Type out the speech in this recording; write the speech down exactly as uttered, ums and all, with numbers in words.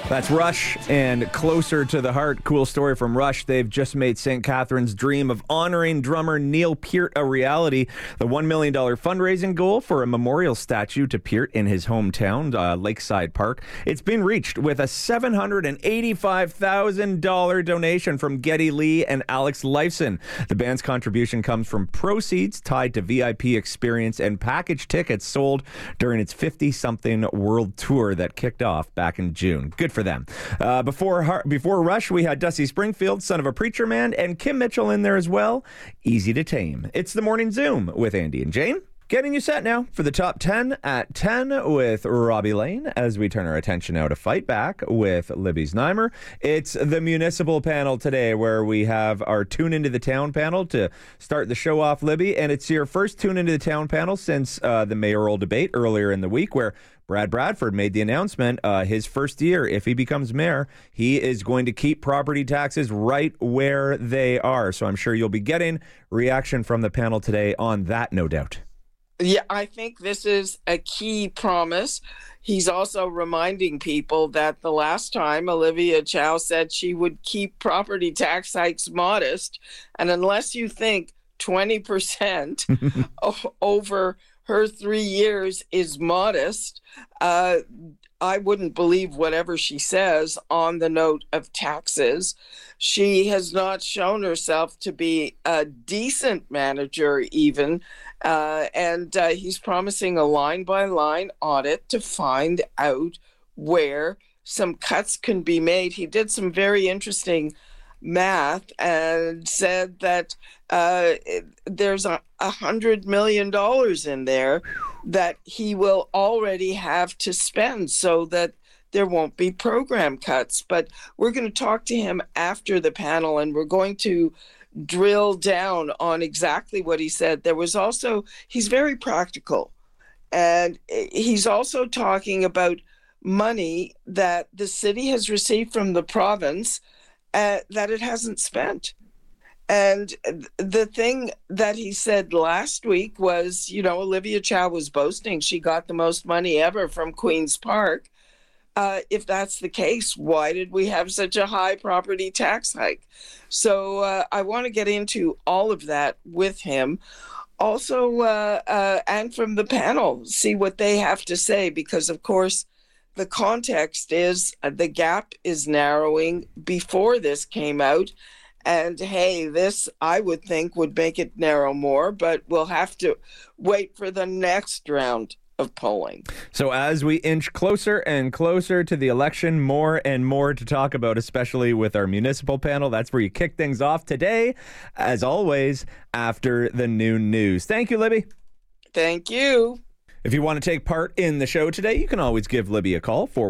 That's Rush and Closer to the Heart. Cool story from Rush. They've just made Saint Catharines' dream of honoring drummer Neil Peart a reality. The one million dollars fundraising goal for a memorial statue to Peart in his hometown, uh, Lakeside Park. It's been reached with a seven hundred eighty-five thousand dollars donation from Geddy Lee and Alex Lifeson. The band's contribution comes from proceeds tied to V I P experience and package tickets sold during its fifty-something world tour that kicked off back in June. Good for them. Uh, before before Rush, we had Dusty Springfield, Son of a Preacher Man, and Kim Mitchell in there as well. Easy to tame. It's the Morning Zoom with Andy and Jane. Getting you set now for the top ten at ten with Robbie Lane as we turn our attention now to Fight Back with Libby Znaimer. It's the municipal panel today where we have our Tune Into the Town panel to start the show off, Libby. And it's your first Tune Into the Town panel since uh, the mayoral debate earlier in the week where Brad Bradford made the announcement uh, his first year, if he becomes mayor, he is going to keep property taxes right where they are. So I'm sure you'll be getting reaction from the panel today on that, no doubt. Yeah, I think this is a key promise. He's also reminding people that the last time Olivia Chow said she would keep property tax hikes modest, and unless you think twenty percent over her three years is modest, uh, I wouldn't believe whatever she says on the note of taxes. She has not shown herself to be a decent manager even, uh, and uh, he's promising a line-by-line audit to find out where some cuts can be made. He did some very interesting math and said that uh, there's a, a hundred million dollars in there that he will already have to spend so that there won't be program cuts. But we're going to talk to him after the panel, and we're going to drill down on exactly what he said. There was also, he's very practical, and he's also talking about money that the city has received from the province Uh, that it hasn't spent. And the thing that he said last week was, you know, Olivia Chow was boasting she got the most money ever from Queen's Park. Uh, if that's the case, why did we have such a high property tax hike? So uh, I want to get into all of that with him. Also, uh, uh, and from the panel, see what they have to say, because, of course, the context is uh, the gap is narrowing before this came out. And hey, this, I would think, would make it narrow more, but we'll have to wait for the next round of polling. So as we inch closer and closer to the election, more and more to talk about, especially with our municipal panel. That's where you kick things off today, as always, after the noon news. Thank you, Libby. Thank you. If you want to take part in the show today, you can always give Libby a call.